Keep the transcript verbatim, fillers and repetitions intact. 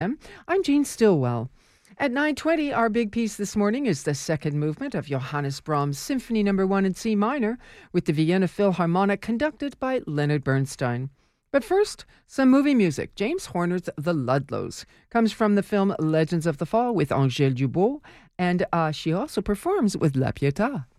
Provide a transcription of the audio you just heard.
I'm Jean Stillwell. At nine twenty, our big piece this morning is the second movement of Johannes Brahms' Symphony Number One in C minor, with the Vienna Philharmonic conducted by Leonard Bernstein. But first, some movie music. James Horner's The Ludlows comes from the film Legends of the Fall with Angèle Dubois, and uh, she also performs with La Pietà.